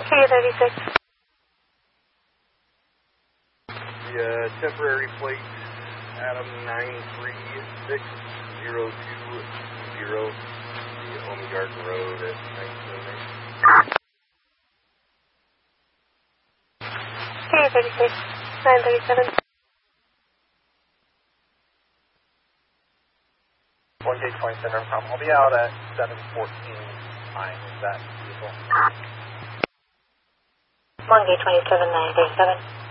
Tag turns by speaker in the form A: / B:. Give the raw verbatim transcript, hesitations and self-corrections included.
A: three thirty-six.
B: The uh, temporary plate, Adam nine three six zero two zero, the Home Garden Road at nineteen.
A: three thirty-six, nine thirty-seven.
C: one Gate twenty-seven, I'll be out at seven fourteen time. Is that useful?
A: one Gate twenty-seven, nine thirty-seven.